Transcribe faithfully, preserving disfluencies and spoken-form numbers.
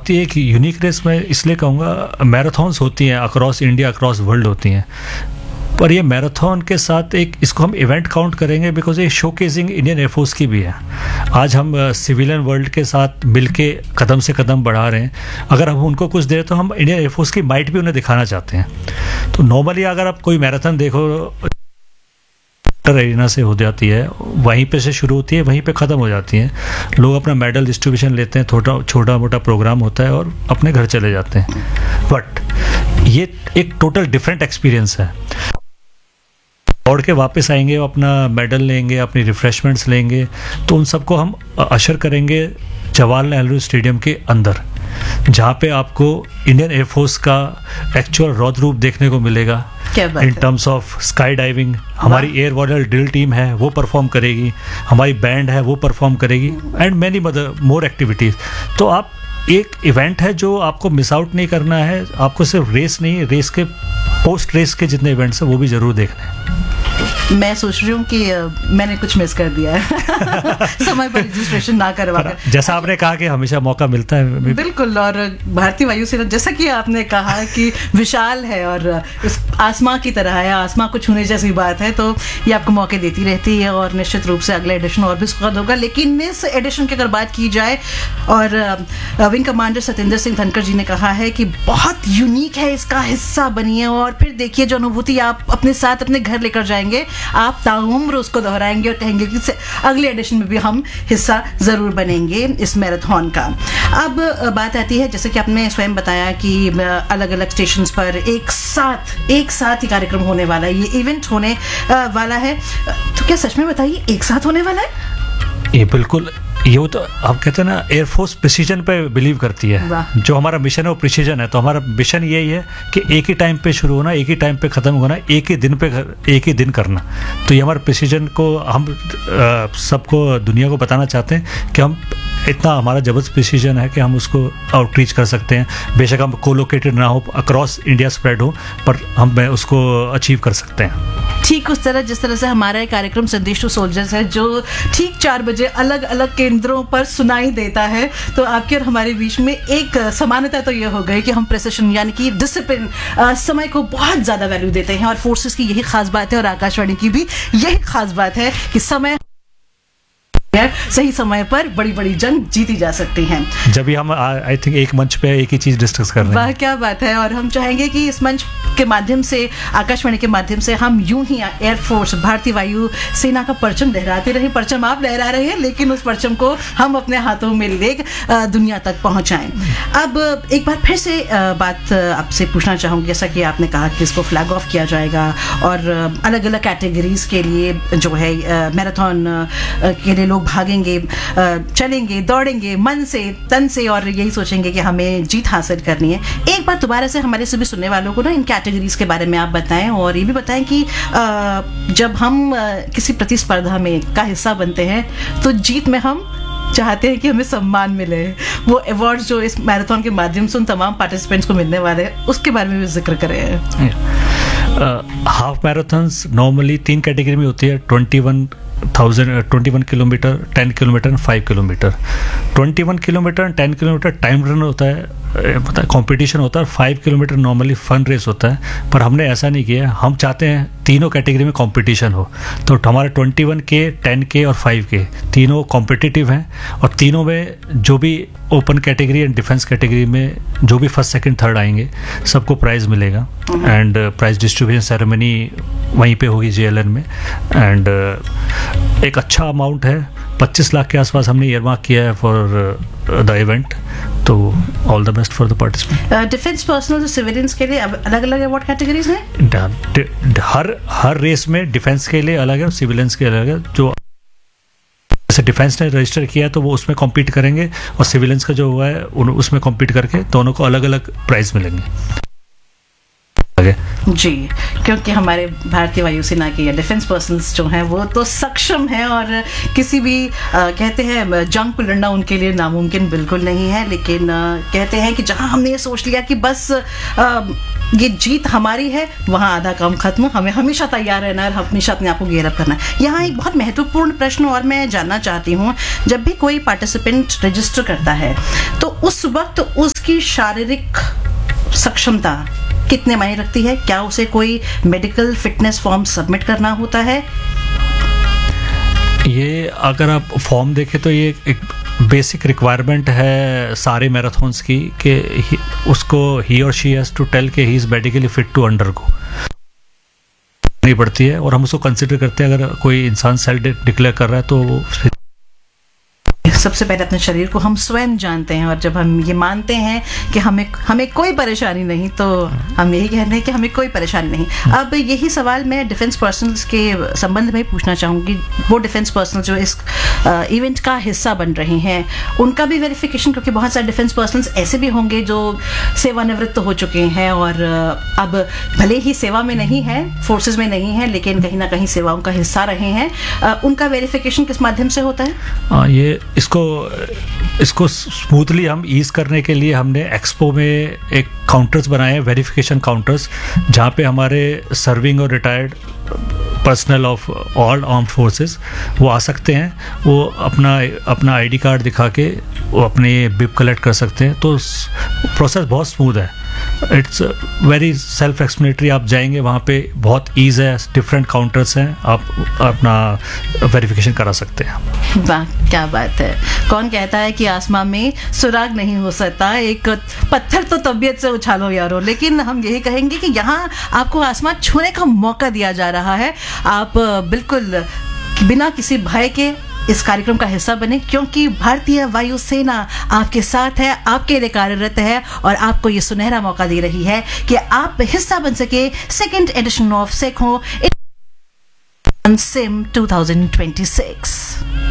बहुत ही एक unique race मैं इसलिए कहूँगा, मैराथन्स होती हैं अक्रॉस इंडिया, अक्रॉस वर्ल्ड होती हैं, पर ये मैराथन के साथ एक इसको हम इवेंट काउंट करेंगे बिकॉज ये शोकेसिंग इंडियन एयरफोर्स की भी है। आज हम सिविलियन वर्ल्ड के साथ मिलके कदम से कदम बढ़ा रहे हैं। अगर हम उनको कुछ दें तो हम इंडियन एयरफोर्स की माइट भी उन्हें दिखाना चाहते हैं। तो नॉर्मली अगर आप कोई मैराथन देखो, एरिना से हो जाती है, वहीं पे से शुरू होती है, वहीं पे ख़त्म हो जाती है। लोग अपना मेडल डिस्ट्रीब्यूशन लेते हैं, छोटा छोटा मोटा प्रोग्राम होता है और अपने घर चले जाते हैं। बट ये एक टोटल डिफरेंट एक्सपीरियंस है। दौड़ के वापस आएंगे, अपना मेडल लेंगे, अपनी रिफ्रेशमेंट्स लेंगे, तो उन सबको हम अशर करेंगे जवाहरलाल नेहरू स्टेडियम के अंदर, जहाँ पे आपको इंडियन एयरफोर्स का एक्चुअल रौद्र रूप देखने को मिलेगा। In terms of sky diving, हमारी एयर वॉरियर ड्रिल टीम है वो परफॉर्म करेगी, हमारी बैंड है वो परफॉर्म करेगी, and many mother more activities. तो आप एक इवेंट है जो आपको मिस आउट नहीं करना है। आपको सिर्फ रेस नहीं, रेस के पोस्ट रेस के जितने इवेंट्स हैं वो भी जरूर देखने हैं। मैं सोच रही हूँ कि मैंने कुछ मिस कर दिया है समय पर रजिस्ट्रेशन ना करवाकर। जैसा आपने कहा कि हमेशा मौका मिलता है, बिल्कुल। और भारतीय वायुसेना जैसा कि आपने कहा कि विशाल है और इस आसमां की तरह है, आसमां को छूने जैसी बात है, तो ये आपको मौके देती रहती है और निश्चित रूप से अगला एडिशन और भी सुखद होगा। लेकिन इस एडिशन की अगर बात की जाए, और विंग कमांडर सतेंद्र सिंह धनखड़ जी ने कहा है कि बहुत यूनिक है, इसका हिस्सा बनिए और फिर देखिए जो अनुभूति आप अपने साथ अपने घर लेकर जाएंगे, आप ताउम्र उसको दोहराएंगे और कहेंगे कि अगले एडिशन में भी हम हिस्सा जरूर बनेंगे इस मैराथन का। अब बात आती है, जैसे कि आपने स्वयं बताया कि अलग अलग स्टेशंस पर एक साथ एक साथ ही कार्यक्रम होने वाला है, ये इवेंट होने वाला है। तो क्या सच में बताइए एक साथ होने वाला है? ये बिल्कुल, ये तो आप कहते हैं ना, एयरफोर्स प्रिसीजन पे बिलीव करती है। जो हमारा मिशन है वो प्रिसीजन है। तो हमारा मिशन यही है कि एक ही टाइम पे शुरू होना, एक ही टाइम पे ख़त्म होना, एक ही दिन पे एक ही दिन करना। तो ये हमारे प्रिसीजन को हम सबको, दुनिया को बताना चाहते हैं कि हम इतना, हमारा जबरदस्त प्रिसीजन है कि हम उसको आउटरीच कर सकते हैं। बेशक हम कोलोकेटेड ना हो, अक्रॉस इंडिया स्प्रेड हो, पर हम उसको अचीव कर सकते हैं। ठीक उस तरह जिस तरह से हमारा एक कार्यक्रम संदेश टू सोल्जर्स है, जो ठीक चार बजे अलग अलग केंद्रों पर सुनाई देता है, तो आपके और हमारे बीच में एक समानता तो ये हो गई कि हम प्रेसिशन यानी कि डिसिप्लिन, समय को बहुत ज्यादा वैल्यू देते हैं। और फोर्सेस की यही खास बात है और आकाशवाणी की भी यही खास बात है कि समय सही समय पर बड़ी बड़ी जंग जीती जा सकती हैं। जब भी हम आई थिंक एक मंच पे एक ही चीज डिस्कस कर रहे हैं। वाह क्या बात है। और हम चाहेंगे कि इस मंच के माध्यम से, आकाशवाणी के माध्यम से, हम यूं ही एयरफोर्स, भारतीय वायु सेना का परचम लहराते रहे। परचम आप लहरा रहे हैं, लेकिन उस परचम को हम अपने हाथों में ले दुनिया तक पहुंचाएं। अब एक बार फिर से बात आपसे पूछना चाहूंगी, जैसा कि आपने कहा कि इसको फ्लैग ऑफ किया जाएगा और अलग अलग कैटेगरीज के लिए जो है मैराथन के लिए लोग भागेंगे, चलेंगे, दौड़ेंगे मन से तन से, और यही सोचेंगे कि हमें जीत हासिल करनी है। एक बार दोबारा से हमारे सभी सुनने वालों को ना इन कैटेगरीज के बारे में आप बताएं, और ये भी बताएं कि जब हम किसी प्रतिस्पर्धा में का हिस्सा बनते हैं तो जीत में हम चाहते हैं कि हमें सम्मान मिले। वो अवार्ड्स जो इस मैराथन के माध्यम से उन तमाम पार्टिसिपेंट्स को मिलने वाले हैं, उसके बारे में भी जिक्र करें। हाफ मैराथन्स नॉर्मली तीन कैटेगरी में होती है, twenty one thousand twenty one kilometre, ten kilometre, five kilometre. Twenty one kilometre, ten kilometre time run होता है, पता है कंपटीशन होता है। Five kilometre normally fun race होता है, पर हमने ऐसा नहीं किया। हम चाहते हैं तीनों कैटेगरी में कंपटीशन हो। तो हमारे ट्वेंटी वन के, टेन के और फाइव के तीनों कॉम्पिटिटिव हैं, और तीनों में जो भी open category and defence category में जो भी फर्स्ट सेकंड थर्ड आएंगे सबको प्राइज़ मिलेगा। एंड प्राइज़ डिस्ट्रीब्यूशन सेरेमनी वहीं पे होगी जे एल एन में। एंड uh, एक अच्छा अमाउंट है, पच्चीस लाख के आसपास हमने ईयरमार्क किया है फॉर द इवेंट। तो all the best for the participant. Defence personnel, civilians के लिए अलग अलग अवार्ड कैटेगरीज हैं। हर हर रेस में डिफेंस के लिए अलग है और सिविलियंस के अलग है। जो जैसे डिफेंस ने रजिस्टर किया है तो वो उसमें कॉम्पीट करेंगे, और सिविलियंस का जो हुआ है उसमें कॉम्पीट करके दोनों को अलग अलग प्राइज मिलेंगे जी। क्योंकि हमारे भारतीय वायुसेना के डिफेंस पर्सनल्स जो हैं वो तो सक्षम हैं, और किसी भी आ, कहते हैं जंग को लड़ना उनके लिए नामुमकिन बिल्कुल नहीं है। लेकिन आ, कहते हैं कि जहां हमने ये सोच लिया कि बस आ, ये जीत हमारी है, वहां आधा काम खत्म। हमें हमेशा तैयार रहना है, हमेशा अपने आप को गियर अप करना है। यहाँ एक बहुत महत्वपूर्ण प्रश्न और मैं जानना चाहती हूँ, जब भी कोई पार्टिसिपेंट रजिस्टर करता है तो उस वक्त उस की शारीरिक सक्षमता कितने मायने रखती है? क्या उसे कोई मेडिकल फिटनेस फॉर्म सबमिट करना होता है? ये अगर आप फॉर्म देखें तो ये एक बेसिक रिक्वायरमेंट है सारे मैराथन्स की कि ही, उसको ही और शी हैज़ टू टेल कि he is medically fit to undergo नहीं पड़ती है, और हम उसको कंसिडर करते हैं अगर कोई इंसान सेल्फ डिक्लेयर कर रहा है तो सबसे पहले अपने शरीर को हम स्वयं जानते हैं, और जब हम ये मानते हैं कि हमें हमें कोई परेशानी नहीं, तो हम यही कह रहे हैं कि हमें कोई परेशानी नहीं। अब यही सवाल मैं डिफेंस पर्सनल्स के संबंध में पूछना चाहूँगी। वो डिफेंस पर्सनल जो इस इवेंट का हिस्सा बन रहे हैं, उनका भी वेरिफिकेशन, क्योंकि बहुत सारे डिफेंस पर्सनल्स ऐसे भी होंगे जो सेवानिवृत्त हो चुके हैं और अब भले ही सेवा में नहीं है, फोर्सेज में नहीं है, लेकिन कहीं ना कहीं सेवाओं का हिस्सा रहे हैं। उनका वेरिफिकेशन किस माध्यम से होता है? आ, ये इसको इसको स्मूथली हम ईज करने के लिए हमने एक्सपो में एक काउंटर्स बनाए हैं, वेरिफिकेशन काउंटर्स, जहाँ पे हमारे सर्विंग और retired personal of all armed forces वो आ सकते हैं। वो अपना अपना आईडी कार्ड दिखा के वो अपने बिप कलेक्ट कर सकते हैं। तो प्रोसेस बहुत स्मूथ है, इट्स वेरी सेल्फ एक्सप्लेनेटरी। आप जाएंगे वहाँ पे बहुत ईज है, डिफरेंट काउंटर्स हैं, आप अपना वेरिफिकेशन करा सकते हैं। वाह, क्या बात है। कौन कहता है कि आसमां में सुराग नहीं हो सकता, एक पत्थर तो तबीयत से उछालो यारो। लेकिन हम यही कहेंगे कि यहाँ आपको आसमान छूने का मौका दिया जा रहा है। आप बिल्कुल बिना किसी भय के इस कार्यक्रम का हिस्सा बने, क्योंकि भारतीय वायुसेना आपके साथ है, आपके लिए कार्यरत है और आपको ये सुनहरा मौका दे रही है कि आप हिस्सा बन सके second edition of Sekhon SIM two thousand twenty six.